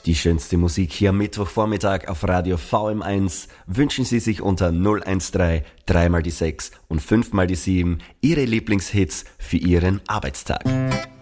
Die schönste Musik hier am Mittwochvormittag auf Radio VM1 wünschen Sie sich unter 013 3 mal die 6 und 5 mal die 7 Ihre Lieblingshits für Ihren Arbeitstag.